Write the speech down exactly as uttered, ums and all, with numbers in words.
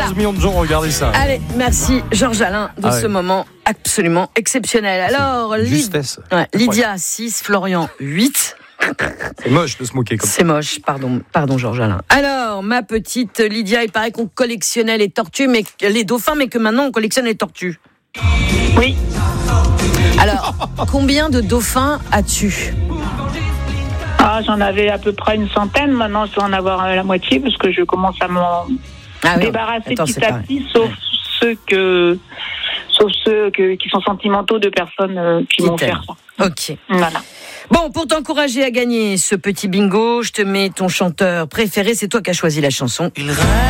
quatorze millions de gens ont regardé ça. Allez, merci Georges Alain de Ah ce ouais. moment absolument exceptionnel. Alors, Lyd- Justesse. ouais, Lydia six, Florian huit. C'est moche de se moquer comme ça. C'est moche, pardon, pardon Georges Alain. Alors, ma petite Lydia, il paraît qu'on collectionnait les tortues, mais les dauphins, mais que maintenant on collectionne les tortues. Oui. Alors, combien de dauphins as-tu ? Ah, j'en avais à peu près une centaine. Maintenant, je dois en avoir euh, la moitié parce que je commence à m'en Ah oui, débarrasser attends, petit c'est à pareil. petit, sauf ceux que, sauf ceux que, qui sont sentimentaux de personnes euh, qui, Qui vont t'aiment. faire ça. Ok. Voilà. Bon, pour t'encourager à gagner ce petit bingo, je te mets ton chanteur préféré. C'est toi qui as choisi la chanson.